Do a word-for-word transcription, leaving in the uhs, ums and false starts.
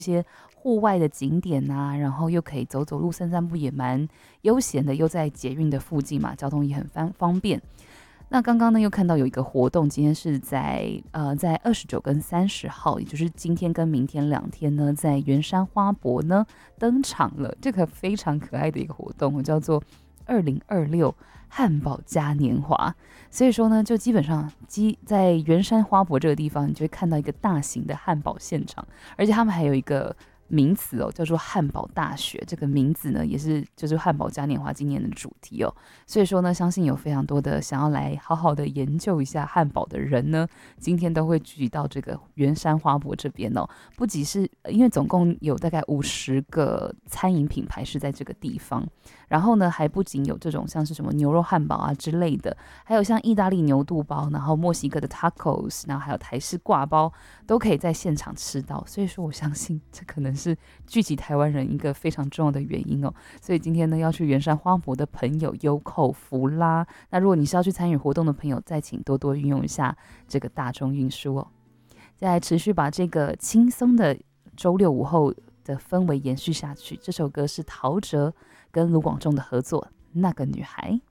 些户外的景点啊，然后又可以走走路、散散步，也蛮悠闲的，又在捷运的附近嘛，交通也很方方便。那刚刚呢又看到有一个活动，今天是在呃在二十九跟三十号，也就是今天跟明天两天呢，在圆山花博呢登场了，这个非常可爱的一个活动，叫做二零二六汉堡嘉年华。所以说呢，就基本上基在圆山花博这个地方，你就会看到一个大型的汉堡现场，而且他们还有一个名词哦，叫做汉堡大学。这个名字呢，也是就是汉堡嘉年华今年的主题哦。所以说呢，相信有非常多的想要来好好的研究一下汉堡的人呢，今天都会聚集到这个圆山花博这边哦。不仅是因为总共有大概五十个餐饮品牌是在这个地方，然后呢，还不仅有这种像是什么牛肉汉堡啊之类的，还有像意大利牛肚包，然后墨西哥的 tacos， 然后还有台式挂包，都可以在现场吃到。所以说，我相信这可能是聚集台湾人一个非常重要的原因哦。所以今天呢，要去圆山花博的朋友有口福啦。那如果你是要去参与活动的朋友，再请多多运用一下这个大众运输哦。再来持续把这个轻松的周六午后的氛围延续下去。这首歌是陶喆跟卢广仲的合作《那个女孩》。